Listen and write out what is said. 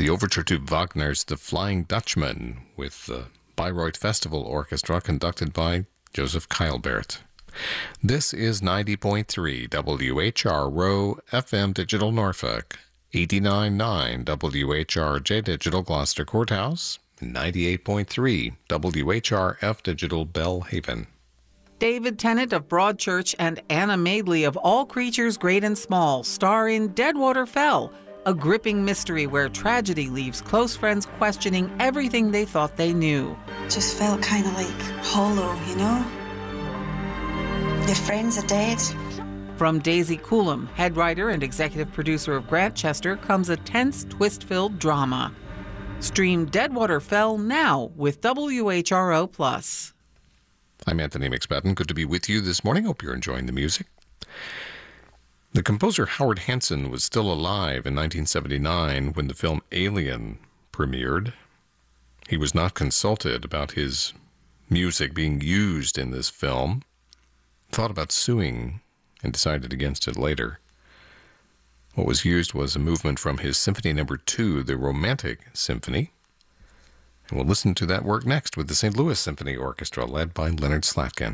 the overture to Wagner's The Flying Dutchman with the Bayreuth Festival Orchestra conducted by Joseph Keilbert. This is 90.3 WHRO FM Digital Norfolk, 89.9 WHRJ Digital Gloucester Courthouse, 98.3 WHRF Digital Bellhaven. David Tennant of Broadchurch and Anna Madeley of All Creatures Great and Small star in Deadwater Fell, a gripping mystery where tragedy leaves close friends questioning everything they thought they knew. Just felt kind of like hollow, you know? Your friends are dead. From Daisy Coulomb, head writer and executive producer of Grantchester, comes a tense, twist-filled drama. Stream Deadwater Fell now with WHRO+. I'm Anthony McSpadden. Good to be with you this morning. Hope you're enjoying the music. The composer Howard Hanson was still alive in 1979 when the film Alien premiered. He was not consulted about his music being used in this film, thought about suing, and decided against it later. What was used was a movement from his Symphony No. 2, the Romantic Symphony. And we'll listen to that work next with the St. Louis Symphony Orchestra, led by Leonard Slatkin.